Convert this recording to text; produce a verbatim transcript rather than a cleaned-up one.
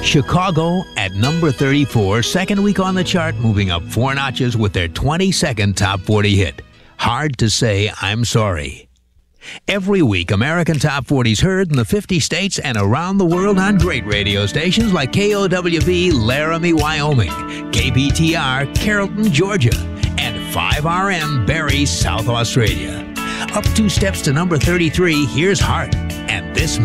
Chicago at number thirty-four, second week on the chart, moving up four notches with their twenty-second top forty hit. Hard to Say I'm Sorry. Every week, American Top forty is heard in the fifty states and around the world on great radio stations like K O W V, Laramie, Wyoming, K B T R, Carrollton, Georgia, and five R M, Barrie, South Australia. Up two steps to number thirty-three, here's Heart and This